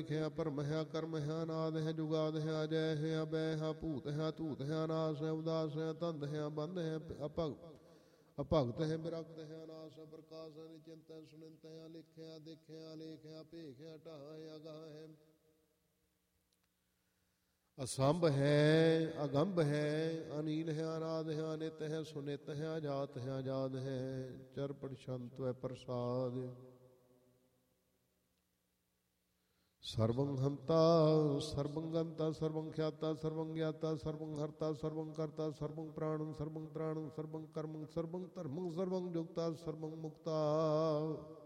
ਲਿਖਿਆ ਭਰਮ ਹੈ ਕਰਮ ਹੈ ਅਨਾਦ ਹੈ ਜੁਗਾਦ ਹੈ ਅਜੈ ਹੈ ਅਬੈ ਹੈ ਭੂਤ ਹੈ ਧੂਤ ਹੈ ਅਨਾਸ ਹੈ ਉਦਾਸ ਹੈ ਧੰਦ ਹੈ ਬੰਧ ਹੈ ਅਭਗਤ ਹੈ ਬਿਰਕਤ ਹੈ ਅਨਾਸ ਹੈ ਪ੍ਰਕਾਸ਼ ਹੈ ਨਿਚਿੰਤ ਹੈ ਸੁਨਿੰਤ ਹੈ ਲਿਖਿਆ ਦੇਖਿਆ ਲੇਖਿਆ ਭੇਖ ਹੈ ਢਾਹ ਹੈ ਅਗਾਹ ਹੈ ਅਸੰਭ ਹੈ ਅਗੰਭ ਹੈ ਅਨੀਲ ਹੈ ਅਨਾਦ ਹੈ ਅਨਿਤ ਹੈ ਸੁਨਿਤ ਹੈ ਅਜਾਤ ਹੈ ਆਜ਼ਾਦ ਹੈ ਚਰਪਟ ਸ਼ੰਤ ਹੈ ਪ੍ਰਸਾਦ ਸਰਵੰ ਹੰਤਾ ਸਰਵੰ ਗੰਤਾ ਸਰਵੰ ਖਿਆਤਾ ਸਰਵੰ ਗਿਆਤਾ ਸਰਵੰ ਹਰਤਾ ਸਰਵੰ ਕਰਤਾ ਸਰਵੰ ਪ੍ਰਾਣੰ ਸਰਵੰ ਤ੍ਰਾਣੰ ਸਰਵੰ ਕਰਮੰ ਸਰਵੰ ਧਰਮੰ ਸਰਵੰ ਜੁਗਤਾ ਸਰਵੰ ਮੁਕਤਾ